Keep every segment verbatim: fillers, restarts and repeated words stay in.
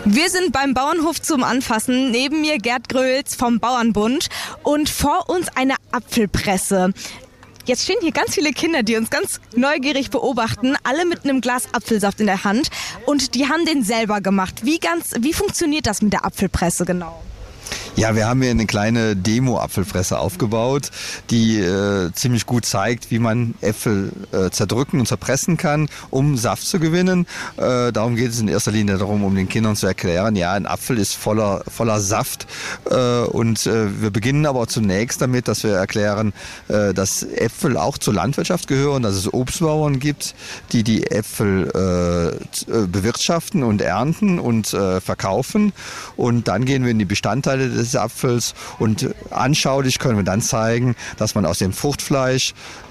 Wir sind beim Bauernhof zum Anfassen. Neben mir Gerd Gröls vom Bauernbund und vor uns eine Apfelpresse. Jetzt stehen hier ganz viele Kinder, die uns ganz neugierig beobachten, alle mit einem Glas Apfelsaft in der Hand und die haben den selber gemacht. Wie ganz, wie funktioniert das mit der Apfelpresse genau? Ja, wir haben hier eine kleine Demo-Apfelpresse aufgebaut, die äh, ziemlich gut zeigt, wie man Äpfel äh, zerdrücken und zerpressen kann, um Saft zu gewinnen. Äh, darum geht es in erster Linie darum, um den Kindern zu erklären, ja, ein Apfel ist voller, voller Saft. Äh, und äh, wir beginnen aber zunächst damit, dass wir erklären, äh, dass Äpfel auch zur Landwirtschaft gehören, dass es Obstbauern gibt, die die Äpfel äh, bewirtschaften und ernten und äh, verkaufen. Und dann gehen wir in die Bestandteile des Apfels und anschaulich können wir dann zeigen, dass man aus dem Fruchtfleisch, äh,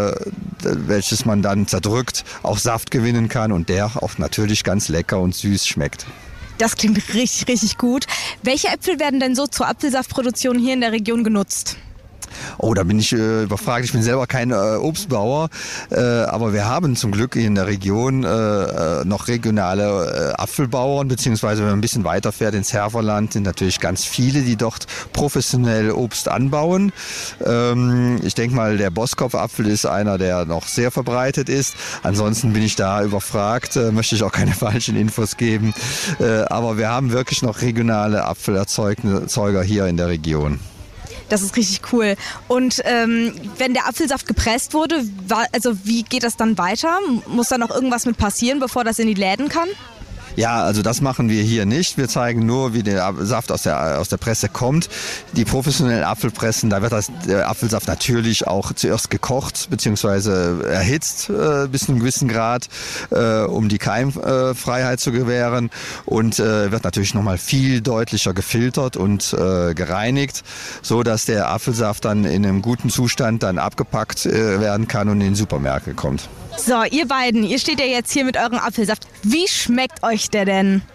welches man dann zerdrückt, auch Saft gewinnen kann und der auch natürlich ganz lecker und süß schmeckt. Das klingt richtig, richtig gut. Welche Äpfel werden denn so zur Apfelsaftproduktion hier in der Region genutzt? Oh, da bin ich äh, überfragt. Ich bin selber kein äh, Obstbauer, äh, aber wir haben zum Glück in der Region äh, noch regionale äh, Apfelbauern, beziehungsweise wenn man ein bisschen weiter fährt ins Herferland, sind natürlich ganz viele, die dort professionell Obst anbauen. Ähm, ich denke mal, der Boskopfapfel ist einer, der noch sehr verbreitet ist. Ansonsten bin ich da überfragt, äh, möchte ich auch keine falschen Infos geben. Äh, aber wir haben wirklich noch regionale Apfelerzeuger hier in der Region. Das ist richtig cool. Und ähm, wenn der Apfelsaft gepresst wurde, war, also wie geht das dann weiter? Muss da noch irgendwas mit passieren, bevor das in die Läden kann? Ja, also das machen wir hier nicht. Wir zeigen nur, wie der Saft aus der, aus der Presse kommt. Die professionellen Apfelpressen, da wird das, der Apfelsaft natürlich auch zuerst gekocht bzw. erhitzt äh, bis zu einem gewissen Grad, äh, um die Keimfreiheit zu gewähren und äh, wird natürlich nochmal viel deutlicher gefiltert und äh, gereinigt, so dass der Apfelsaft dann in einem guten Zustand dann abgepackt äh, werden kann und in den Supermärkte kommt. So, ihr beiden, ihr steht ja jetzt hier mit eurem Apfelsaft. Wie schmeckt euch der denn?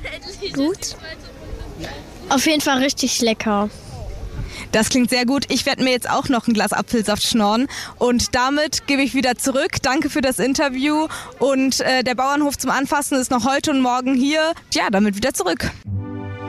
Gut. Auf jeden Fall richtig lecker. Das klingt sehr gut. Ich werde mir jetzt auch noch ein Glas Apfelsaft schnorren. Und damit gebe ich wieder zurück. Danke für das Interview. Und äh, der Bauernhof zum Anfassen ist noch heute und morgen hier. Ja, damit wieder zurück.